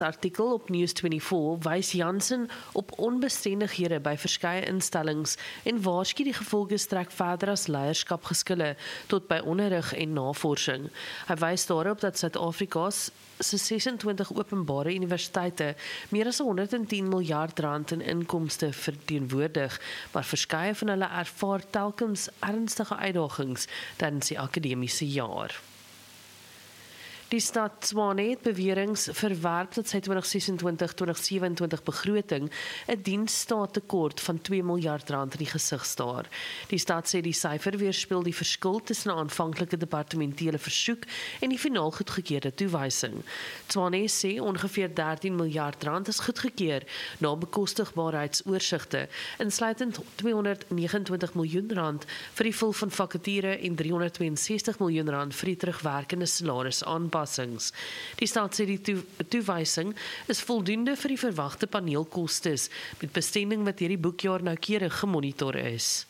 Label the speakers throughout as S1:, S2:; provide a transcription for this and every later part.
S1: Artikel op News24 wys Jansen op onbestendighede by verskeie instellings en waarsku die gevolge strek verder as leierskapgeskille tot by onderrig en navorsing. Hy wys daarop dat Suid-Afrika se 26 openbare universiteite meer as 110 miljard rand in inkomste verteenwoordig, maar verskeie van hulle ervaar telkens ernstige uitdagings tydens die akademiese jaar. Die stad Tshwane het beweringe verwerp dat sy 2026-2027 begroting 'n diensstaattekort van 2 miljard rand in die gesig staar. Die stad sê die syfer weerspieël die verskil tussen 'n aanvanklike departementele versoek en die finaal goedgekeurde toewysing. Tshwane sê ongeveer 13 miljard rand is goedgekeur na bekostigbaarheidsoorsigte, insluitend 229 miljoen rand vir die vul van vakature en 362 miljoen rand vir die terugwerkende salarisaanpassings. Die stad sê die toewysing is voldoende vir die verwagte paneelkostes, met besteding wat hierdie boekjaar noukeurig gemonitor is.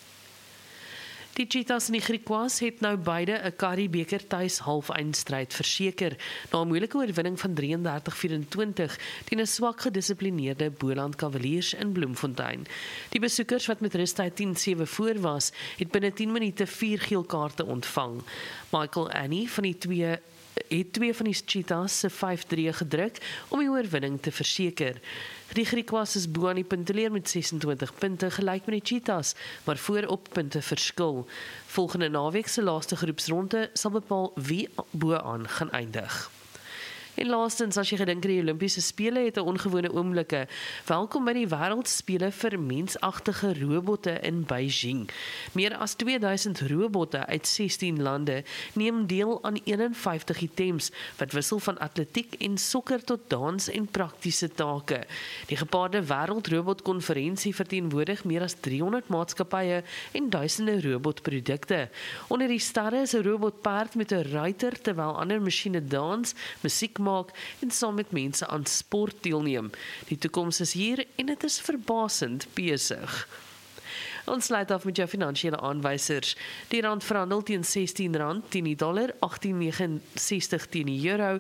S1: Die Cheetahs en die Griquas het nou beide 'n Currie-beker tuis halfeindstryd verseker, na 'n moeilike oorwinning van 33-24 teen 'n swak gedissiplineerde Boland Cavaliers in Bloemfontein. Die besoekers wat met rustyd 10-7 voor was, het binne 10 minute 4 geel kaarte ontvang. Michael Annie het twee van die Cheetahs se 5-3 gedruk om die oorwinning te verseker. Die Griquas is bo aan die punteleer met 26 punte, gelyk met die Cheetahs, maar voor op punte verskil. Volgende naweek se laaste groepsronde sal bepaal wie bo-aan gaan eindig. En laastens, as jy gedink die Olimpiese Spele het 'n ongewone oomblikke, welkom by die wêreldspele vir mensagtige robotte in Beijing. Meer as 2000 robotte uit 16 lande neem deel aan 51 items wat wissel van atletiek en sokker tot dans en praktiese take. Die gepaarde wêreldrobotkonferensie verteenwoordig meer as 300 maatskappye en duisende robotprodukte. Onder die sterre is 'n robotperd met 'n ruiter terwyl ander masjiene dans, musiek maak en saam met mense aan sport deelneem. Die toekoms is hier en dit is verbasend besig. Ons sluit af met jou finansiële aanwysers. Die rand verhandel teen R16 teen die dollar, 18,69 teen die euro,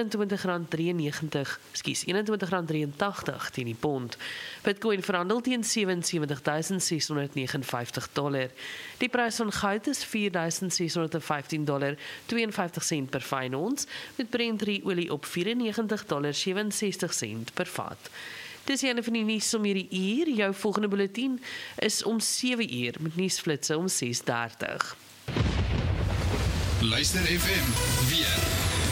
S1: R21,83 teen die pond. Bitcoin verhandel teen $77,659. Die prys van goud is $4,615,52 per fyn ons, met Brent olie op $94,67 per vat. Dis een van die nuus om hierdie uur. Jou volgende bulletin is om 7 uur met nuusflitse om 6:30.
S2: Luister FM weer.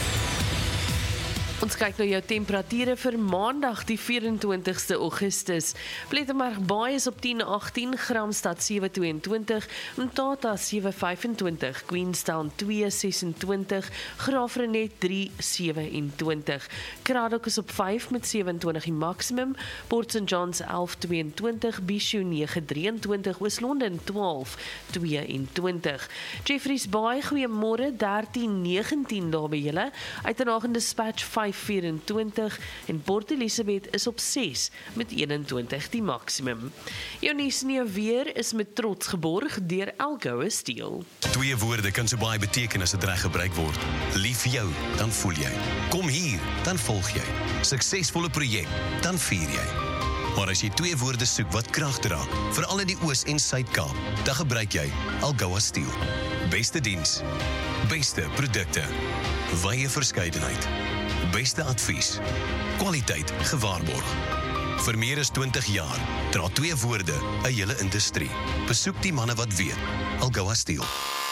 S1: Ons kyk na jou temperature vir Maandag die 24ste Augustus. Plettenberg Baai is op 10-18, Gramstad 7-22, Mthatha 7-25, Queenstown 2-26, Graafrenet 3-27, Kraddock is op 5 met 27 die maksimum, Port St. John's 11-22, Bishu 9-23, Oos-London 12-22. Jeffreys Baai, goeiemôre, 13-19 daar by julle, Uitenhagen Dispatch 5-24 en Port Elizabeth is op 6 met 21 die maksimum. Jou nuus en jou weer is met trots geborg deur Algoa Steel.
S3: 2 woorde kan so baie beteken as dit reg gebruik word. Lief vir jou, dan voel jy. Kom hier, dan volg jy. Suksesvolle projek, dan vier jy. Maar as jy 2 woorde soek wat krag dra, veral in die Oos- en Suid-Kaap, dan gebruik jy Algoa Steel. Beste diens, beste produkte, wye verskeidenheid, beste advies, kwaliteit gewaarborg. Vir meer as 20 jaar dra 2 woorde 'n hele industrie. Besoek die manne wat weet. Algoa Steel.